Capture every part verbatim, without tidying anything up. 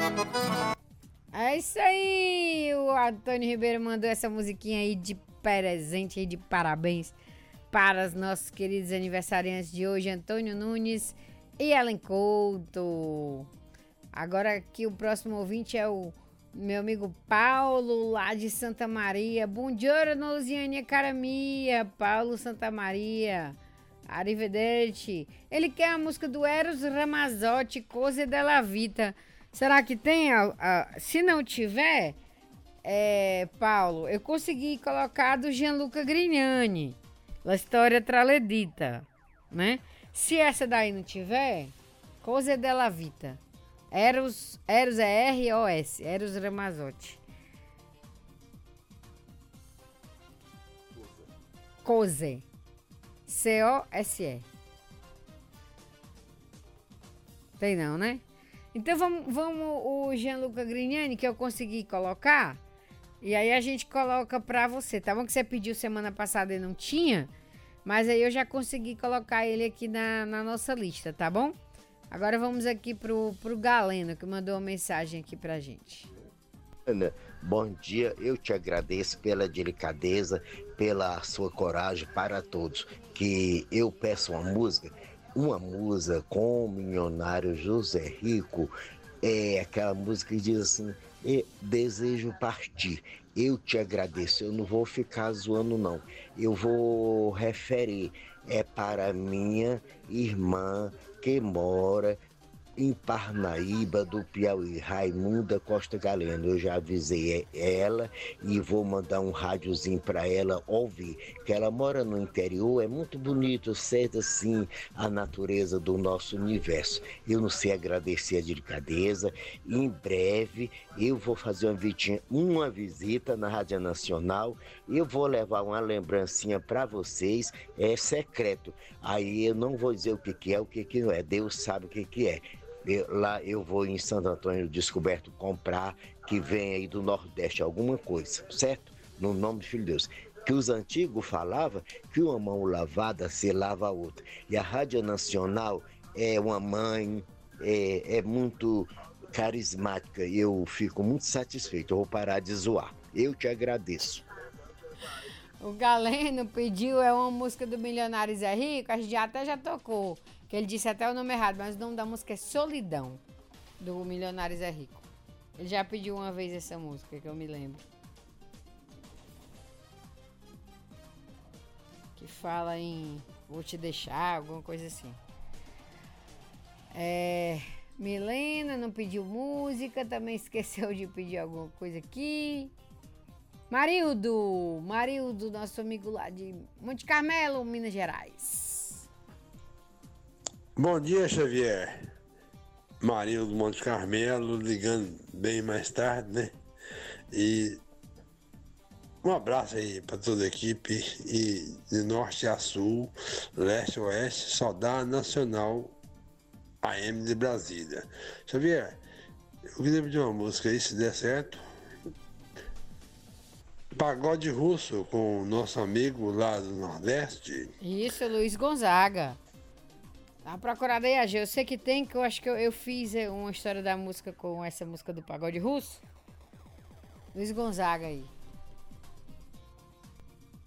É isso aí, o Antônio Ribeiro mandou essa musiquinha aí de presente, aí de parabéns para os nossos queridos aniversariantes de hoje, Antônio Nunes e Ellen Couto. Agora aqui o próximo ouvinte é o meu amigo Paulo, lá de Santa Maria. Bom dia, Luziane Caramia, Paulo Santa Maria. Arrivederci. Ele quer a música do Eros Ramazzotti, Cose della Vita. Será que tem? A, a, se não tiver, é, Paulo, eu consegui colocar do Gianluca Grignani, La Storia tra le dita, né? Se essa daí não tiver, Cose della Vita. Eros, Eros é R O S, Eros Ramazzotti. Cose. C O S E. Tem não, né? Então vamos, vamos o Gianluca Grignani, que eu consegui colocar. E aí a gente coloca pra você, tá bom? Que você pediu semana passada e não tinha. Mas aí eu já consegui colocar ele aqui na, na nossa lista, tá bom? Agora vamos aqui pro, pro Galeno, que mandou uma mensagem aqui pra gente. Ana, bom dia, eu te agradeço pela delicadeza, pela sua coragem para todos, que eu peço uma música, uma música com o milionário José Rico, é aquela música que diz assim, desejo partir, eu te agradeço, eu não vou ficar zoando não, eu vou referir, é para minha irmã que mora em Parnaíba do Piauí, Raimunda Costa Galeno. Eu já avisei ela e vou mandar um rádiozinho para ela ouvir, que ela mora no interior, é muito bonito, certo assim, a natureza do nosso universo. Eu não sei agradecer a delicadeza, em breve eu vou fazer uma, vitinha, uma visita na Rádio Nacional, eu vou levar uma lembrancinha para vocês, é secreto, aí eu não vou dizer o que, que é, o que, que não é, Deus sabe o que, que é. Eu, lá eu vou em Santo Antônio do Descoberto comprar, que vem aí do Nordeste alguma coisa, certo? No nome do Filho de Deus. Que os antigos falavam que uma mão lavada se lava a outra. E a Rádio Nacional é uma mãe, é, é muito carismática e eu fico muito satisfeito. Eu vou parar de zoar. Eu te agradeço. O Galeno pediu, é uma música do Milionário Zé Rico, a gente até já tocou, que ele disse até o nome errado, mas o nome da música é Solidão, do Milionário Zé Rico. Ele já pediu uma vez essa música, que eu me lembro. Que fala em vou te deixar, alguma coisa assim. É, Milena não pediu música, também esqueceu de pedir alguma coisa aqui. Marildo, Marildo, nosso amigo lá de Monte Carmelo, Minas Gerais. Bom dia, Xavier. Marildo, Monte Carmelo, ligando bem mais tarde, né? E um abraço aí para toda a equipe e de norte a sul, leste a oeste, só dá Nacional A M de Brasília. Xavier, eu queria pedir uma música aí, se der certo. Pagode russo com o nosso amigo lá do Nordeste. Isso, Luiz Gonzaga. Dá uma procurada aí, A G. Eu sei que tem, que eu acho que eu, eu fiz uma história da música com essa música do pagode russo. Luiz Gonzaga aí.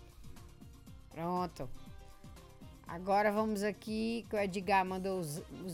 Pronto. Agora vamos aqui, que o Edgar mandou os, os